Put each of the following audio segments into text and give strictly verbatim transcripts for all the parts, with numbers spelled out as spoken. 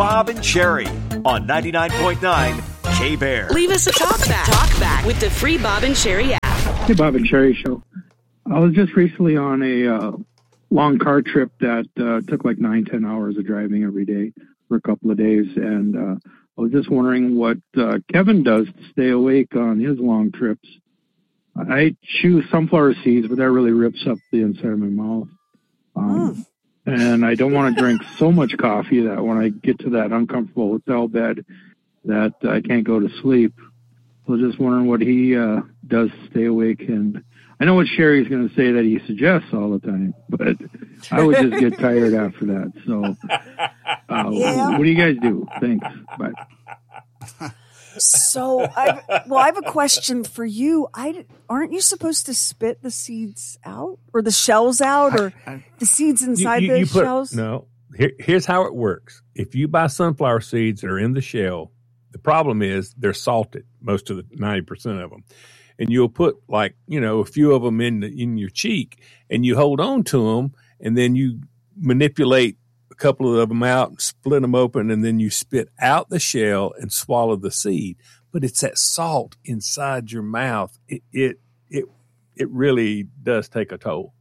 Bob and Sherry on ninety-nine point nine K-Bear. Leave us a talk back. Talk back with the free Bob and Sherry app. Hey, Bob and Sherry show. I was just recently on a uh, long car trip that uh, took like nine, ten hours of driving every day for a couple of days. And uh, I was just wondering what uh, Kevin does to stay awake on his long trips. I chew sunflower seeds, but that really rips up the inside of my mouth. Um, mm. And I don't want to drink so much coffee that when I get to that uncomfortable hotel bed that I can't go to sleep. So just wondering what he uh, does to stay awake. And I know what Sherry's going to say that he suggests all the time, but I would just get tired after that. So uh, yeah. What do you guys do? Thanks. Bye. So, I've, well, I have a question for you. I, aren't you supposed to spit the seeds out or the shells out or I, I, the seeds inside you, you, the you put, shells? No. Here, here's how it works. If you buy sunflower seeds that are in the shell, the problem is they're salted, most of the ninety percent of them. And you'll put like, you know, a few of them in the, in your cheek and you hold on to them and then you manipulate a couple of them out and split them open and then you spit out the shell and swallow the seed. But it's that salt inside your mouth. It it it, it really does take a toll.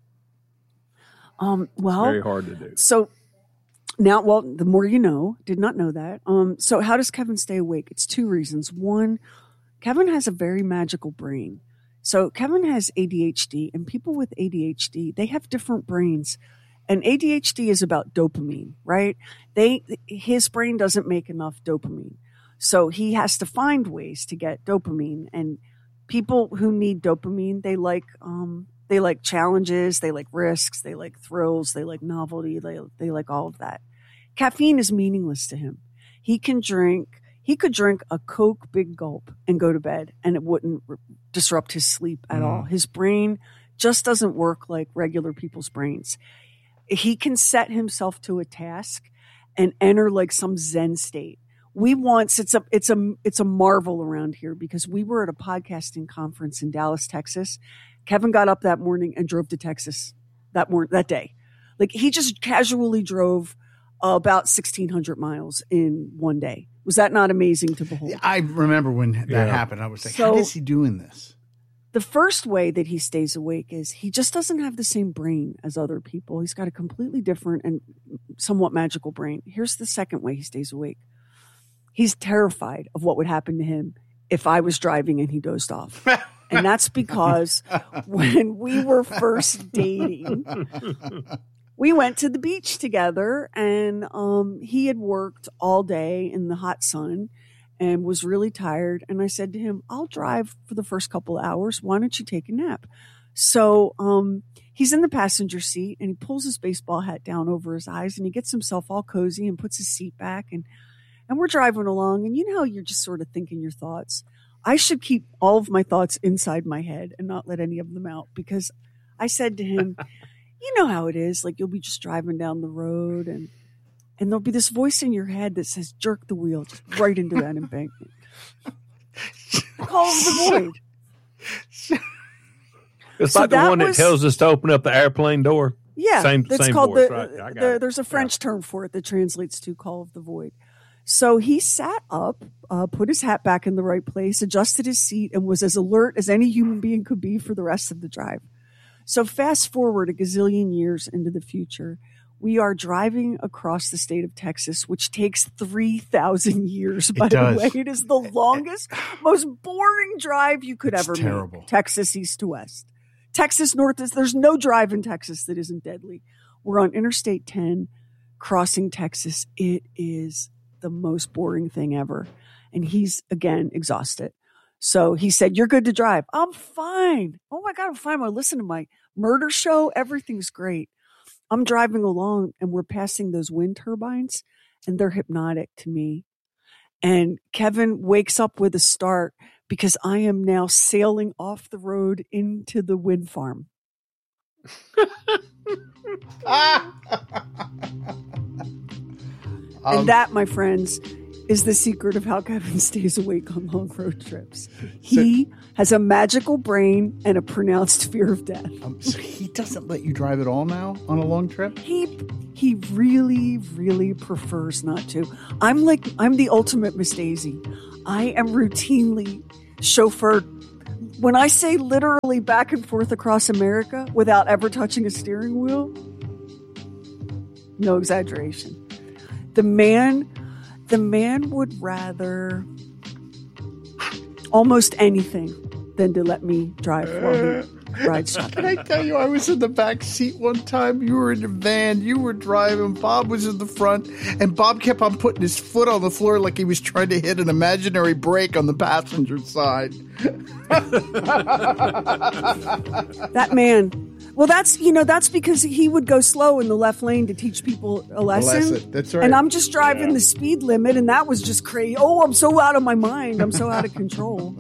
Um, well, it's very hard to do. So now, well, the more you know, did not know that. Um, so how does Kevin stay awake? It's two reasons. One, Kevin has a very magical brain. So Kevin has A D H D, and people with A D H D, they have different brains. And A D H D is about dopamine, right? They, his brain doesn't make enough dopamine. So he has to find ways to get dopamine. And people who need dopamine, they like, um, they like challenges, they like risks, they like thrills, they like novelty, they, they like all of that. Caffeine is meaningless to him. He can drink, he could drink a Coke big gulp and go to bed and it wouldn't r- disrupt his sleep at mm. all. His brain just doesn't work like regular people's brains. He can set himself to a task and enter like some Zen state. We once, it's a, it's a, it's a marvel around here because we were at a podcasting conference in Dallas, Texas. Kevin got up that morning and drove to Texas that morning, that day. Like he just casually drove uh, about sixteen hundred miles in one day. Was that not amazing to behold? I remember when that yeah. happened. I was like, so, how is he doing this? The first way that he stays awake is he just doesn't have the same brain as other people. He's got a completely different and somewhat magical brain. Here's the second way he stays awake. He's terrified of what would happen to him if I was driving and he dozed off. And that's because when we were first dating, we went to the beach together and um, he had worked all day in the hot sun and was really tired. And I said to him, I'll drive for the first couple of hours. Why don't you take a nap? So um, he's in the passenger seat and he pulls his baseball hat down over his eyes and he gets himself all cozy and puts his seat back. And, and we're driving along. And you know how you're just sort of thinking your thoughts. I should keep all of my thoughts inside my head and not let any of them out because I said to him, you know how it is. Like you'll be just driving down the road and And there'll be this voice in your head that says, jerk the wheel just right into that embankment. Call the void. It's so like the one was, that tells us to open up the airplane door. Yeah. Same, that's same called voice, the, right? I got the, it. There's a French yeah. term for it that translates to call of the void. So he sat up, uh, put his hat back in the right place, adjusted his seat, and was as alert as any human being could be for the rest of the drive. So fast forward a gazillion years into the future. We are driving across the state of Texas, which takes three thousand years, by the way. It is the longest, most boring drive you could it's ever terrible. make. Texas east to west. Texas north is, there's no drive in Texas that isn't deadly. We're on Interstate ten, crossing Texas. It is the most boring thing ever. And he's, again, exhausted. So he said, you're good to drive. I'm fine. Oh my God, I'm fine. I listen to my murder show. Everything's great. I'm driving along and we're passing those wind turbines and they're hypnotic to me. And Kevin wakes up with a start because I am now sailing off the road into the wind farm. um, and that, my friends, is the secret of how Kevin stays awake on long road trips. He so, has a magical brain and a pronounced fear of death. Um, so he doesn't let you drive at all now on a long trip? He he really, really prefers not to. I'm like, I'm the ultimate Miss Daisy. I am routinely chauffeured. When I say literally back and forth across America without ever touching a steering wheel, no exaggeration. The man, the man would rather almost anything than to let me drive while he rides shotgun. Can I tell you, I was in the back seat one time. You were in the van. You were driving. Bob was in the front. And Bob kept on putting his foot on the floor like he was trying to hit an imaginary brake on the passenger side. That man. Well, that's, you know, that's because he would go slow in the left lane to teach people a lesson. A lesson. That's right. And I'm just driving yeah. the speed limit, and that was just crazy. Oh, I'm so out of my mind. I'm so out of control.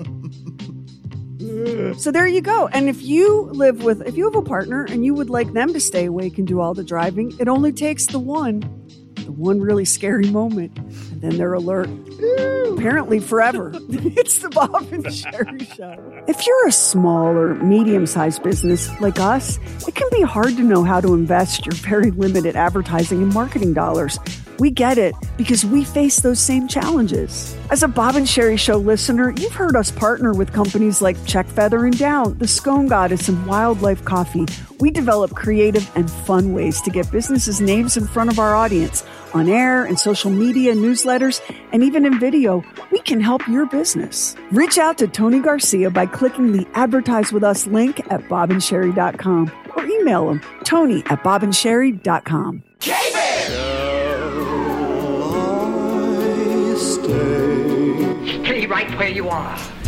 So there you go. And if you live with, if you have a partner and you would like them to stay awake and do all the driving, it only takes the one, the one really scary moment, and then they're alert. Ew. Apparently forever. It's the Bob and Sherry Show. If you're a small or medium-sized business like us, it can be hard to know how to invest your very limited advertising and marketing dollars. We get it because we face those same challenges. As a Bob and Sherry Show listener, you've heard us partner with companies like Check Feather and Down, The Scone Goddess, and Wildlife Coffee. We develop creative and fun ways to get businesses' names in front of our audience on air and social media, newsletters, and even in video. We can help your business. Reach out to Tony Garcia by clicking the Advertise With Us link at bob and sherry dot com or email him, Tony at bob and sherry dot com. Stay right where you are.